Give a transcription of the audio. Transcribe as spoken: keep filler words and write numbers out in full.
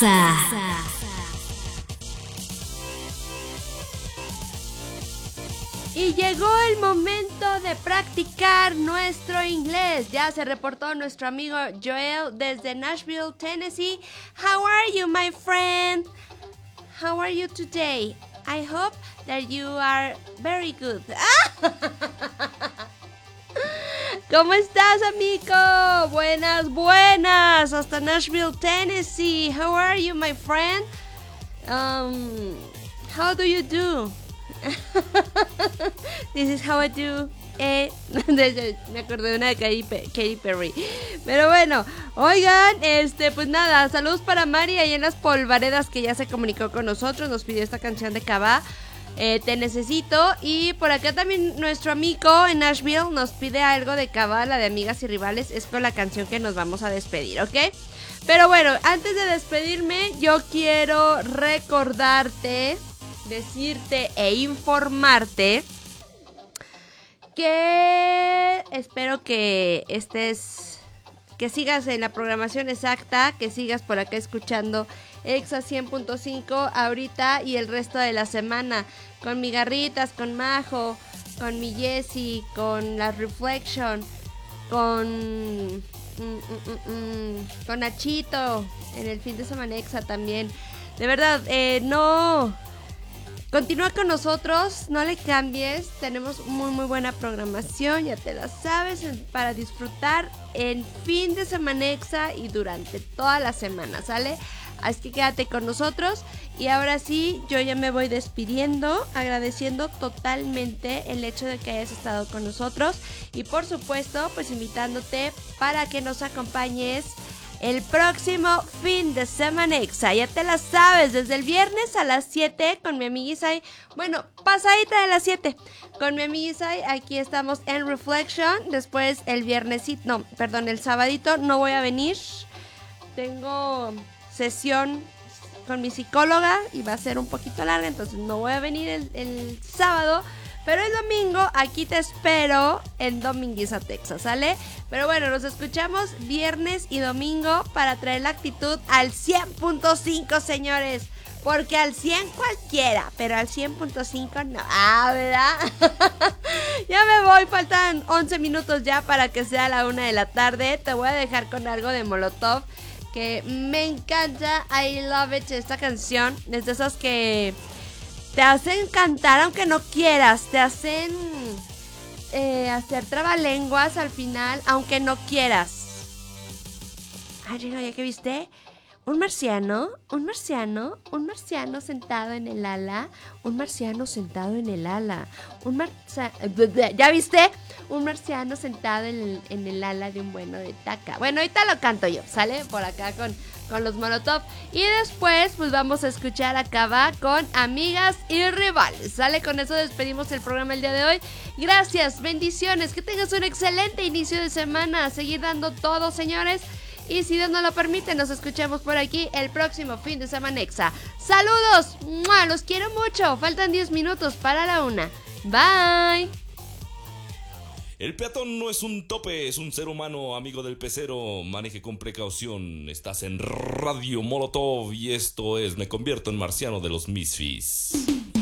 Exa. Y llegó el momento de practicar nuestro inglés. Ya se reportó nuestro amigo Joel desde Nashville, Tennessee. How are you, my friend? How are you today? I hope that you are very good. ¿Cómo estás, amigo? Buenas, buenas. Hasta Nashville, Tennessee. How are you, my friend? Um, how do you do? This is how I do. Eh, me acordé de una de Katy, Katy Perry. Pero bueno, oigan, este, pues nada, saludos para Mari ahí en las Polvaredas, que ya se comunicó con nosotros, nos pidió esta canción de Cabá, eh, Te Necesito. Y por acá también nuestro amigo en Nashville nos pide algo de Cabá, la de Amigas y Rivales. Es con la canción que nos vamos a despedir, ¿ok? Pero bueno, antes de despedirme, yo quiero recordarte, decirte e informarte que espero que estés, que sigas en la programación exacta, que sigas por acá escuchando Exa cien punto cinco ahorita y el resto de la semana, con mi Garritas, con Majo, con mi Jessie, con la Reflection, con mm, mm, mm, mm, con Nachito en el fin de semana Exa también. De verdad, eh, no... Continúa con nosotros, no le cambies, tenemos muy muy buena programación, ya te la sabes, para disfrutar en fin de semana Exa y durante toda la semana, ¿sale? Así que quédate con nosotros y ahora sí, yo ya me voy despidiendo, agradeciendo totalmente el hecho de que hayas estado con nosotros y por supuesto, pues invitándote para que nos acompañes el próximo fin de semana Exa. Ya te la sabes, desde el viernes a las siete con mi amiga Isai. Bueno, pasadita de las siete con mi amiga Isai. Aquí estamos en Reflection. Después el viernesito, no, perdón, el sabadito no voy a venir. Tengo sesión con mi psicóloga y va a ser un poquito larga, entonces no voy a venir el, el sábado. Pero el domingo aquí te espero en Dominguiza, Texas, ¿sale? Pero bueno, nos escuchamos viernes y domingo para traer la actitud al cien punto cinco, señores. Porque al cien cualquiera, pero al cien punto cinco no. Ah, ¿verdad? Ya me voy, faltan once minutos ya para que sea la una de la tarde. Te voy a dejar con algo de Molotov, que me encanta. I love it, esta canción. Es de esas que te hacen cantar aunque no quieras, te hacen eh, hacer trabalenguas al final aunque no quieras. Ay, no, ya que viste, un marciano, un marciano, un marciano sentado en el ala, un marciano sentado en el ala, un marciano, ¿ya viste? Un marciano sentado en el, en el ala de un bueno de taca. Bueno, ahorita lo canto yo, ¿sale? Por acá con... con los Molotov. Y después pues vamos a escuchar a Cabá con Amigas y Rivales. Sale, con eso despedimos el programa el día de hoy. Gracias, bendiciones, que tengas un excelente inicio de semana. A seguir dando todo, señores. Y si Dios nos lo permite, nos escuchamos por aquí el próximo fin de semana Exa. Saludos, ¡mua! Los quiero mucho. Faltan diez minutos para la una. Bye. El peatón no es un tope, es un ser humano, amigo del pecero. Maneje con precaución. Estás en Radio Molotov y esto es Me Convierto en Marciano de los Misfits.